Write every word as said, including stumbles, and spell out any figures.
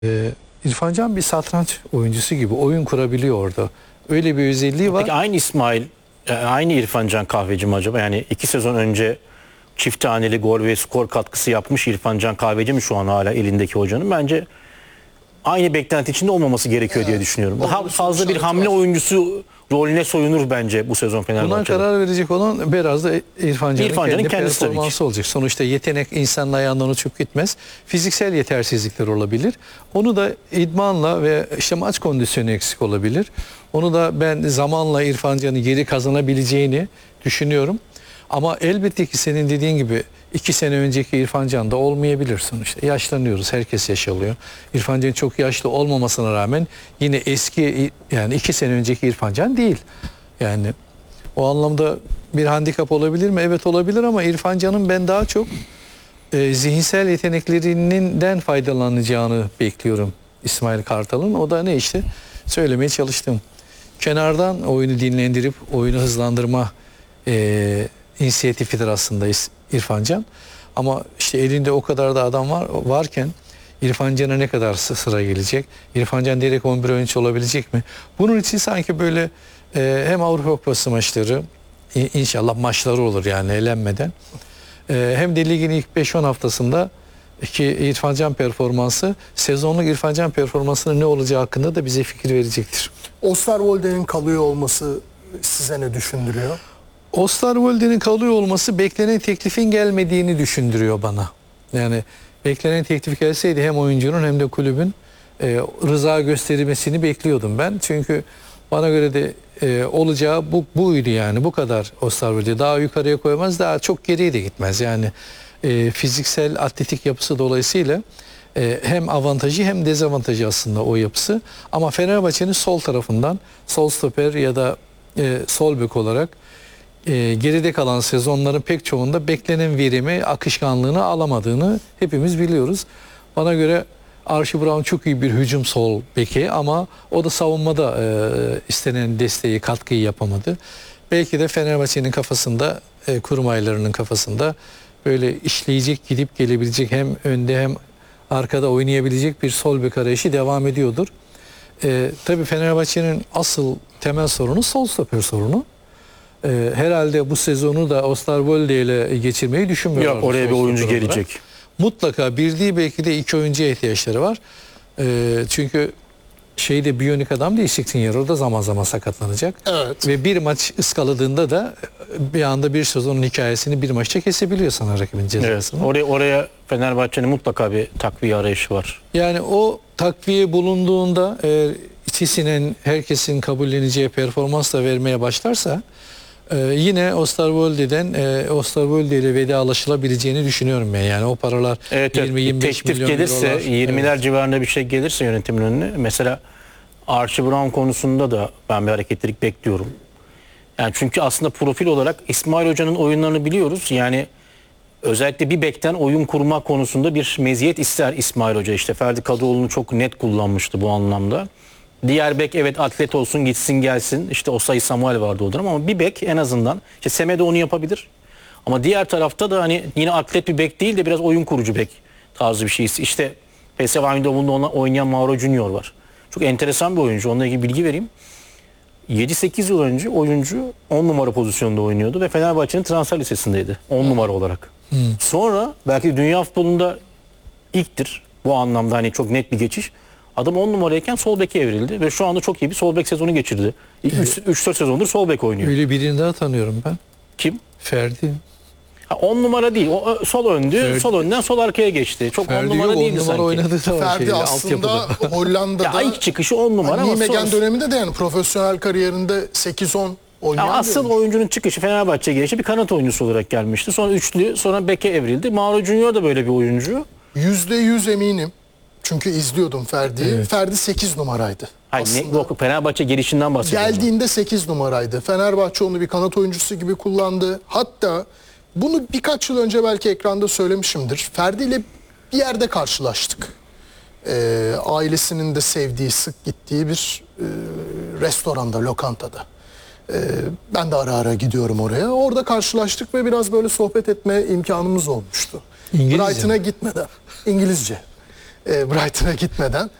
Ee, İrfan Can bir satranç oyuncusu gibi oyun kurabiliyor orada. Öyle bir özelliği var. Peki aynı İsmail, aynı İrfan Can Kahveci mi acaba? Yani iki sezon önce çift taneli gol ve skor katkısı yapmış İrfan Can Kahveci mi şu an hala elindeki hocanın? Bence aynı beklenti içinde olmaması gerekiyor diye düşünüyorum. Daha fazla bir hamle oyuncusu rolüne soyunur bence bu sezon Fenerbahçe'de. Buna karar verecek olan biraz da İrfan Can'ın İrfan Can'ın kendi kendisi performansı olacak. Sonuçta yetenek insanın ayağından uçup gitmez. Fiziksel yetersizlikler olabilir. Onu da idmanla ve işte maç kondisyonu eksik olabilir. Onu da ben zamanla İrfan Can'ın geri kazanabileceğini düşünüyorum. Ama elbette ki senin dediğin gibi iki sene önceki İrfan Can'da olmayabilir sonuçta. Yaşlanıyoruz, herkes yaşalıyor. İrfan Can çok yaşlı olmamasına rağmen yine eski, yani iki sene önceki İrfan Can değil. Yani o anlamda bir handikap olabilir mi? Evet olabilir ama İrfan Can'ın ben daha çok e, zihinsel yeteneklerinden faydalanacağını bekliyorum İsmail Kartal'ın. O da ne işte söylemeye çalıştım. Kenardan oyunu dinlendirip oyunu hızlandırma e, inisiyatifidir aslında İrfan Can. Ama işte elinde o kadar da adam var varken İrfan Can'a ne kadar sıra gelecek? İrfan Can direkt on bir oyuncu olabilecek mi? Bunun için sanki böyle e, hem Avrupa Kupası maçları, inşallah maçları olur yani elenmeden. E, hem de ligin ilk beş on haftasında ki İrfan Can performansı, sezonluk İrfan Can performansının ne olacağı hakkında da bize fikir verecektir. Osterwolde'nin kalıyor olması size ne düşündürüyor? Osterwolde'nin kalıyor olması beklenen teklifin gelmediğini düşündürüyor bana. Yani beklenen teklif gelseydi hem oyuncunun hem de kulübün e, rıza göstermesini bekliyordum ben. Çünkü bana göre de e, olacağı bu, buydu yani, bu kadar Osterwolde. Daha yukarıya koymaz, daha çok geriye de gitmez. Yani e, fiziksel atletik yapısı dolayısıyla e, hem avantajı hem dezavantajı aslında o yapısı. Ama Fenerbahçe'nin sol tarafından sol stoper ya da e, sol bek olarak e, geride kalan sezonların pek çoğunda beklenen verimi, akışkanlığını alamadığını hepimiz biliyoruz. Bana göre Archie Brown çok iyi bir hücum sol beki ama o da savunmada e, istenen desteği, katkıyı yapamadı. Belki de Fenerbahçe'nin kafasında, e, kurmaylarının kafasında böyle işleyecek, gidip gelebilecek, hem önde hem arkada oynayabilecek bir sol bek arayışı devam ediyordur. E, tabii Fenerbahçe'nin asıl temel sorunu sol stoper sorunu. E, herhalde bu sezonu da Osterwolde ile geçirmeyi düşünmüyorlar. Yok, oraya bir oyuncu gelecek. Olarak. Mutlaka bir değil belki de iki oyuncuya ihtiyaçları var. E, çünkü şeyde biyonik adam değil, Skriniar, o da zaman zaman sakatlanacak. Evet. Ve bir maç ıskaladığında da bir anda bir sezonun hikayesini bir maçta kesebiliyor sana rakibin cezasını. Evet, oraya, oraya Fenerbahçe'nin mutlaka bir takviye arayışı var. Yani o takviye bulunduğunda eğer ikisinin herkesin kabulleneceği performansla vermeye başlarsa Ee, yine Osterwolde'den e, Osterwolde ile vedalaşılabileceğini düşünüyorum ben. Yani o paralar Evet, yirmi yirmi beş teklif milyon gelirse, eurolar. yirmiler Evet. civarında bir şey gelirse yönetimin önüne. Mesela Archie Brown konusunda da ben bir hareketlilik bekliyorum. Yani çünkü aslında profil olarak İsmail Hoca'nın oyunlarını biliyoruz. Yani özellikle bir bekten oyun kurma konusunda bir meziyet ister İsmail Hoca. İşte Ferdi Kadıoğlu'nu çok net kullanmıştı bu anlamda. Diğer bek evet atlet olsun, gitsin gelsin. İşte Osayi Samuel vardı o dönem ama bir bek en azından. İşte Semedo onu yapabilir. Ama diğer tarafta da hani yine atlet bir bek değil de biraz oyun kurucu bek tarzı bir şey. İşte P S V Eindhoven'da oynayan Mauro Junior var. Çok enteresan bir oyuncu. Onunla ilgili bilgi vereyim. yedi sekiz yıl önce oyuncu on numara pozisyonda oynuyordu ve Fenerbahçe'nin transfer listesindeydi. on numara olarak. Hmm. Sonra belki de dünya futbolunda ilktir. Bu anlamda hani çok net bir geçiş. Adam on numarayken sol beke evrildi ve şu anda çok iyi bir sol bek sezonu geçirdi. üç dört sezondur sol bek oynuyor. Öyle birini daha tanıyorum ben. Kim? Ferdi. Ferdi on numara yok, değildi on numara sanki. oynadı da var Ferdi şeyle, aslında Hollanda'da ya ilk çıkışı on numara ama Nijmegen sonra... döneminde de yani profesyonel kariyerinde sekiz on oynayan ya asıl diyormuş. oyuncunun çıkışı Fenerbahçe'ye gelişi bir kanat oyuncusu olarak gelmişti. Sonra üçlü, sonra beke evrildi. Mauro Junior da böyle bir oyuncu. yüzde yüz eminim. Çünkü izliyordum Ferdi'yi. Evet. Ferdi sekiz numaraydı. Hayır, ne, yok, Fenerbahçe gelişinden bahsediyorum. Geldiğinde sekiz numaraydı. Fenerbahçe onu bir kanat oyuncusu gibi kullandı. Hatta bunu birkaç yıl önce belki ekranda söylemişimdir. Ferdi ile bir yerde karşılaştık. Ee, ailesinin de sevdiği, sık gittiği bir e, restoranda, lokantada. Ee, ben de ara ara gidiyorum oraya. Orada karşılaştık ve biraz böyle sohbet etme imkanımız olmuştu. İngilizce Brighton'a gitmeden. İngilizce. e, Brighton'a gitmeden.